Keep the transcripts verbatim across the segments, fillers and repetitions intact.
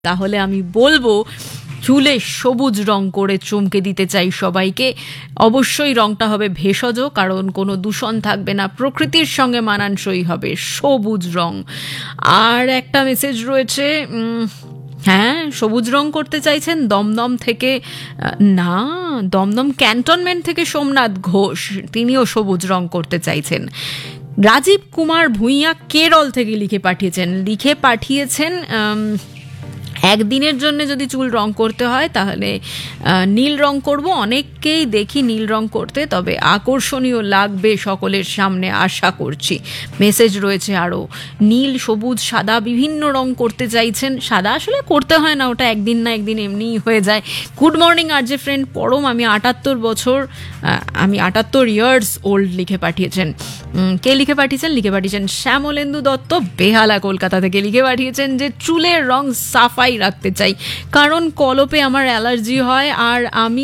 তাহলে আমি বলবো চুলে সবুজ রং করে চমকে দিতে চাই সবাইকে। অবশ্যই রংটা হবে ভেষজ, কারণ কোনো দূষণ থাকবে না, প্রকৃতির সঙ্গে মানানসই হবে সবুজ রং। আর একটা মেসেজ রয়েছে, হ্যাঁ সবুজ রং করতে চাইছেন দমদম থেকে, না দমদম ক্যান্টনমেন্ট থেকে সোমনাথ ঘোষ, তিনিও সবুজ রং করতে চাইছেন। রাজীব কুমার ভূঁইয়া কেরল থেকে লিখে পাঠিয়েছেন লিখে পাঠিয়েছেন একদিনের জন্য যদি চুল রং করতে হয় তাহলে নীল রং করব। অনেককেই দেখি নীল রং করতে, তবে আকর্ষণীয় লাগবে সকলের সামনে আশা করছি। মেসেজ রয়েছে আরও, নীল সবুজ সাদা বিভিন্ন রং করতে চাইছেন। সাদা আসলে করতে হয় না, ওটা একদিন না একদিন এমনিই হয়ে যায়। গুড মর্নিং আর যে ফ্রেন্ড পরম, আমি আটাত্তর বছর আমি আটাত্তর ইয়ার্স ওল্ড লিখে পাঠিয়েছেন। কে লিখে পাঠিয়েছেন? লিখে পাঠিয়েছেন শ্যামলেন্দু দত্ত বেহালা কলকাতা থেকে। লিখে পাঠিয়েছেন যে চুলের রং সাফাই রাখতে চাই, কারণ কলপে আমার অ্যালার্জি হয়। আর আমি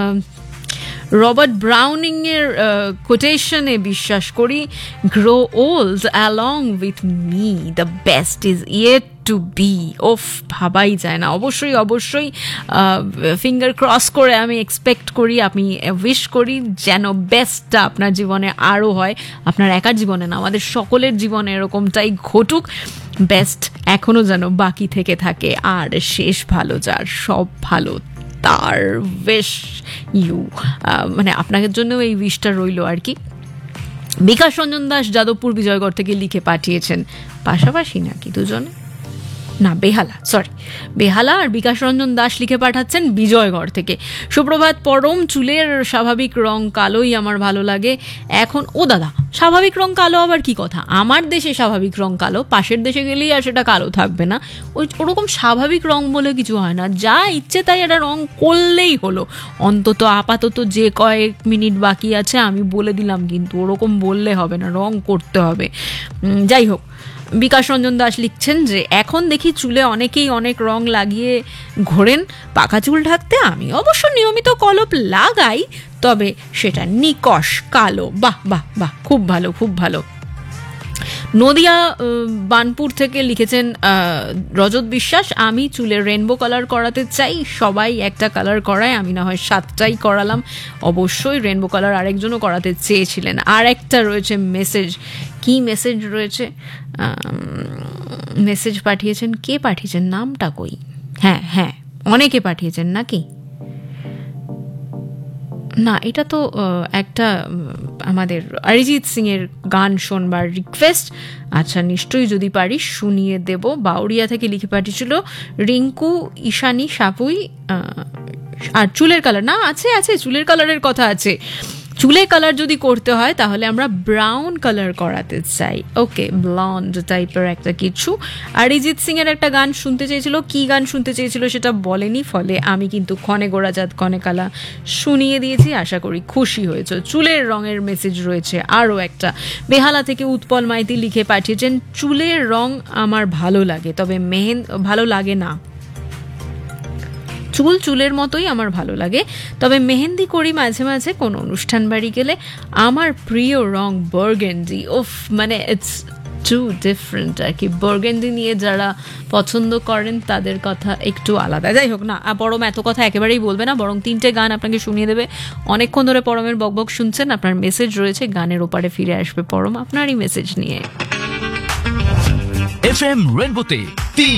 রবার্ট ব্রাউনিং এর কোটেশনে বিশ্বাস করি, grow old along with me, the best is yet two B. ওফ, ভাবাই যায় না। অবশ্যই অবশ্যই ফিঙ্গার ক্রস করে আমি এক্সপেক্ট করি, আমি উইশ করি যেন বেস্টটা আপনার জীবনে আরও হয়। আপনার একার জীবনে না, আমাদের সকলের জীবনে এরকমটাই ঘটুক। বেস্ট এখনও যেন বাকি থেকে থাকে, আর শেষ ভালো যার, সব ভালো তার। উইশ ইউ, মানে আপনাদের জন্য এই উইশটা রইল আর কি। বিকাশ রঞ্জন দাস যাদবপুর বিজয়গড় থেকে লিখে পাঠিয়েছেন, পাশাপাশি নাকি দুজনে, না বেহালা, সরি বেহালা আর বিকাশ রঞ্জন দাস লিখে পাঠাচ্ছেন বিজয়গড় থেকে। সুপ্রভাত পরম, চুলের স্বাভাবিক রং কালোই আমার ভালো লাগে এখন। ও দাদা, স্বাভাবিক রং কালো আবার কি কথা? আমার দেশে স্বাভাবিক রং কালো, পাশের দেশে গেলেই আর সেটা কালো থাকবে না। ওই ওরকম স্বাভাবিক রং বলে কিছু হয় না, যা ইচ্ছে তাই একটা রং করলেই হলো। অন্তত আপাতত যে কয়েক মিনিট বাকি আছে আমি বলে দিলাম, কিন্তু ওরকম বললে হবে না, রং করতে হবে। যাই হোক, বিকাশ রঞ্জন দাস লিখছেন যে এখন দেখি চুলে অনেকেই অনেক রং লাগিয়ে ঘোরেন পাকা চুল ঢাকতে। আমি অবশ্য নিয়মিত কলপ লাগাই, তবে সেটা নিকশ কালো। বাহ বাহ বাহ, খুব ভালো খুব ভালো। নদিয়া বানপুর থেকে লিখেছেন রজত বিশ্বাস, আমি চুলের রেনবো কালার করাতে চাই। সবাই একটা কালার করায়, আমি না হয় সাতটাই করালাম। অবশ্যই রেনবো কালার আরেকজনও করাতে চেয়েছিলেন। আর একটা রয়েছে মেসেজ, কি মেসেজ রয়েছে, মেসেজ পাঠিয়েছেন, কে পাঠিয়েছেন নামটা কই? হ্যাঁ হ্যাঁ, অনেকে পাঠিয়েছেন নাকি? না, এটা তো একটা আমাদের অরিজিৎ সিং এর গান শোনবার রিকোয়েস্ট। আচ্ছা, নিশ্চয়ই যদি পারি শুনিয়ে দেব। বাউরিয়া থেকে লিখে পাঠিয়েছিল রিঙ্কু ঈশানী সাপুই। আর চুলের কালার, না আছে আছে চুলের কালারের কথা আছে। চুলের কালার যদি করতে হয় তাহলে আমরা ব্রাউন কালার করাতে চাই। ওকে, ব্লন্ড টাইপের একটা কিছু। অরিজিৎ সিং এর একটা গান শুনতে চেয়েছিল, কি গান শুনতে চেয়েছিল সেটা বলেনি, ফলে আমি কিন্তু ক্ষণে গোড়াজাত ক্ষণে কালা শুনিয়ে দিয়েছি। আশা করি খুশি হয়েছে। চুলের রঙের মেসেজ রয়েছে আরও একটা। বেহালা থেকে উৎপল মাইতি লিখে পাঠিয়েছেন, চুলের রং আমার ভালো লাগে, তবে মেহেন ভালো লাগে না। চুল চুলের মতোই আমার ভালো লাগে, তবে মেহেন্দি করি মাঝে মাঝে কোনো অনুষ্ঠান বাড়ি গেলে। আমার প্রিয় রং বার্গেন্ডি। ওফ, মানে ইটস টু ডিফারেন্ট আর কি। বার্গেন্ডি নিয়ে যারা পছন্দ করেন তাদের কথা একটু আলাদা। যাই হোক, না পরম এত কথা একেবারেই বলবে না, বরং তিনটে গান আপনাকে শুনিয়ে দেবে। অনেকক্ষণ ধরে পরমের বকবক শুনছেন, আপনার মেসেজ রয়েছে, গানের ওপারে ফিরে আসবে পরম আপনারই মেসেজ নিয়ে। এফ এম রেনবোতে তিন